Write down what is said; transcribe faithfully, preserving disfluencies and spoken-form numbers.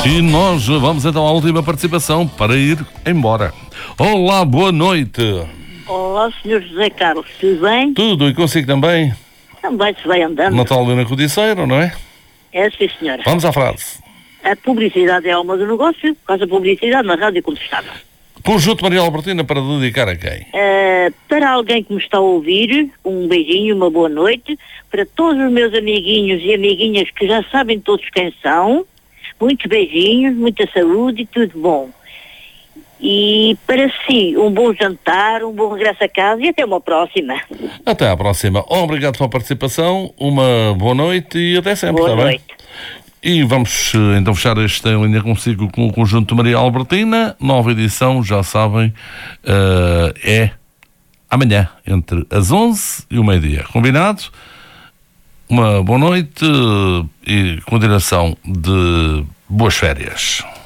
E nós vamos então à última participação para ir embora. Olá, boa noite. Olá, senhor José Carlos, tudo bem? Tudo, e consigo também? Também se vai andando. Natal na Codiceira, não é? É, sim, senhora. Vamos à frase. A publicidade é a alma do negócio, por causa da publicidade na rádio como estava. Conjunto Maria Albertina para dedicar a quem? Uh, para alguém que me está a ouvir, um beijinho, uma boa noite. Para todos os meus amiguinhos e amiguinhas que já sabem todos quem são, muitos beijinhos, muita saúde e tudo bom. E para si, um bom jantar, um bom regresso a casa e até uma próxima. Até à próxima. Obrigado pela participação, uma boa noite e até sempre. Boa tá noite. Bem? E vamos então fechar esta linha consigo com o Conjunto Maria Albertina. Nova edição, já sabem, uh, é amanhã, entre as onze e o meio-dia. Combinado? Uma boa noite e continuação de boas férias.